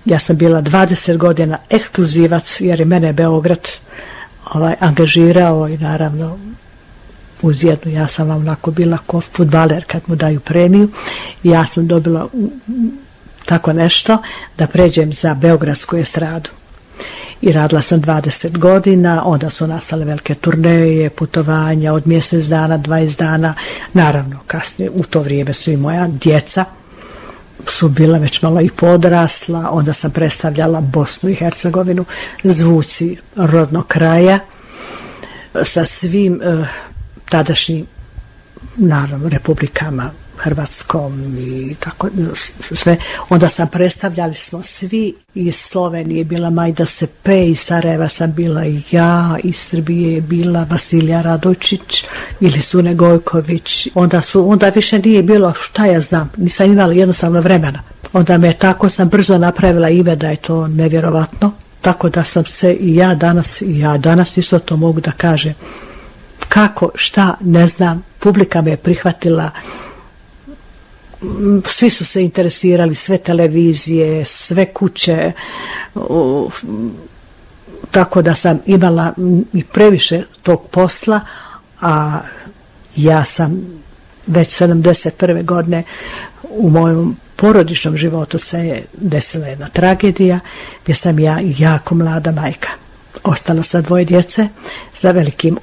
Ja sam bila 20 godina ekskluzivac, jer je mene Beograd angažirao i naravno uz jednu, ja sam onako bila ko fudbaler kad mu daju premiju, i ja sam dobila tako nešto da pređem za beogradsku estradu. I radila sam 20 godina, onda su nastale velike turneje, putovanja od mjesec dana, 20 dana, naravno kasnije u to vrijeme su i moja djeca su bila već malo i podrasla, onda sam predstavljala Bosnu i Hercegovinu, zvuci rodnog kraja, sa svim tadašnjim, naravno, republikama, Hrvatskom i tako sve. Onda sam predstavljali smo svi iz Slovenije, bila Majda Sepe, iz Sarajeva sam bila i ja, iz Srbije je bila Vasilija Radočić ili Sune Gojković. Onda više nije bilo, šta ja znam, nisam imala jednostavno vremena. Onda tako sam brzo napravila ime da je to nevjerovatno. Tako da sam se i ja danas isto to mogu da kažem. Kako, šta, ne znam, publika me je prihvatila, svi su se interesirali, sve televizije, sve kuće, tako da sam imala i previše tog posla, a ja sam već 71. godine u mojom porodičnom životu se je desila jedna tragedija gdje sam ja jako mlada majka ostala sa 2 djece, sa velikim